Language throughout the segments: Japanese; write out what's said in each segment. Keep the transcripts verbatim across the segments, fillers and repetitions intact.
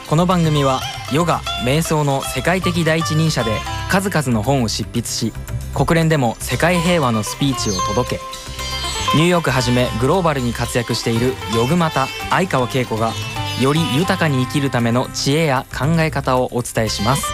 この番組はヨガ・瞑想の世界的第一人者で数々の本を執筆し、国連でも世界平和のスピーチを届け、ニューヨークはじめグローバルに活躍しているヨグマタ相川恵子がより豊かに生きるための知恵や考え方をお伝えします。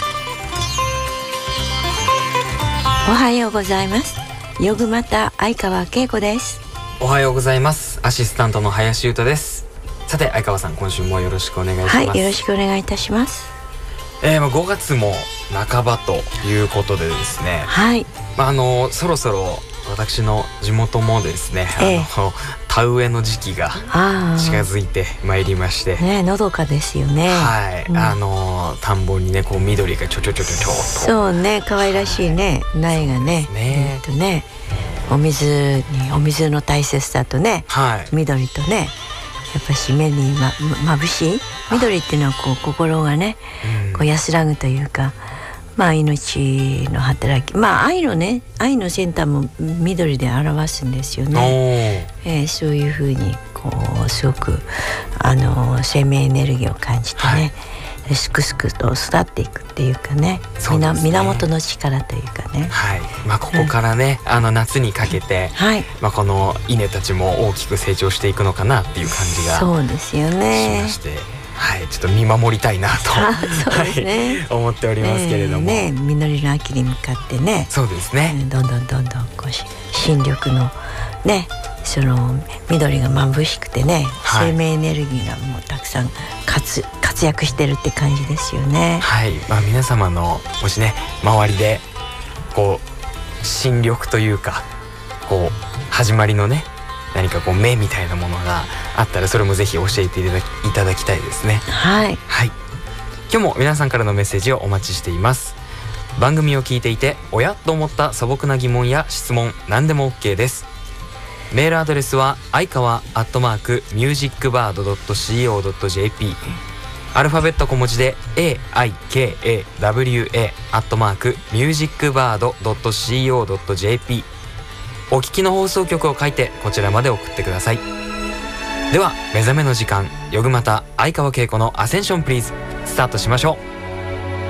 おはようございます。ヨグマタ相川恵子です。 おはようございます。アシスタントの林優斗です。さて相川さん、今週もよろしくお願いします。 はい、よろしくお願いいたします。 えーまあ、ごがつも半ばということでですね、 はい、 まあ、あのそろそろ私の地元もですね、 ええ、 あの田植えの時期が近づいてまいりまして、 ね、のどかですよね。 はい、 うん、 あの田んぼにねこう緑がちょちょちょちょちょっと、 そうね、可愛らしいね、苗がね、 ね、 えっとね、お水にお水の大切さとね、 はい、 緑とね、やっぱし目にままぶしい緑っていうのはこう心がね、うん、こう安らぐというか、まあ命の働き、まあ愛のね、愛のセンターも緑で表すんですよね。えー、そういうふうにこうすごくあの生命エネルギーを感じてね、はい、すくすくと育っていくっていうかね、 そうですね、 源の力というかね。はい、 まあここからね、うん、あの夏にかけて、はい、まあこの稲たちも大きく成長していくのかなっていう感じがそうですよね。 しまして。はい、ちょっと見守りたいなとそうですね、はい、思っておりますけれども、 えー、ね、実りの秋に向かってね、 そうですね、 どんどんどんどんこう新緑のね、その緑が眩しくてね、はい、生命エネルギーがもうたくさん 活, 活躍してるって感じですよね。 はい、まあ、皆様のもしね周りでこう新緑というかこう始まりのね何かこう芽みたいなものがあったら、それもぜひ教えていただき、いただきたいですね。 はい、 はい、今日も皆さんからのメッセージをお待ちしています。番組を聞いていておやと思った素朴な疑問や質問、何でも OK です。メールアドレスは相川アットマークミュージックバードドットシーオードットジェーピー、 アルファベット小文字で エーアイケーエーダブリューエー アットマークミュージックバードドットシーオードットジェーピー、お聞きの放送局を書いてこちらまで送ってください。では目覚めの時間、ヨグマタ相川恵子のアセンションプリーズ、スタートしましょう。